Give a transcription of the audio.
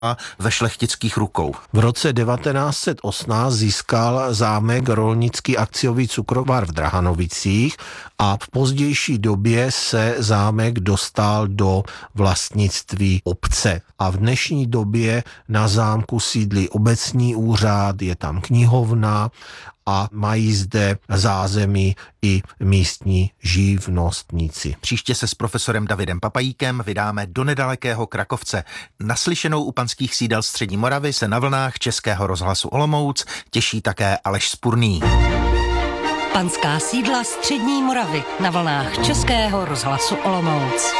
ve šlechtických rukou. V roce 1918 získal zámek rolnický akciový cukrovar v Drahanovicích a v pozdější době se zámek dostal do vlastnictví obce. A v dnešní době na zámku sídlí obecní úřad, je tam knihovna a mají zde zázemí i místní živnostníci. Příště se s profesorem Davidem Papajíkem vydáme do nedalekého Krakovce. Naslyšenou u panských sídel Střední Moravy se na vlnách Českého rozhlasu Olomouc těší také Aleš Spurný. Panská sídla Střední Moravy na vlnách Českého rozhlasu Olomouc.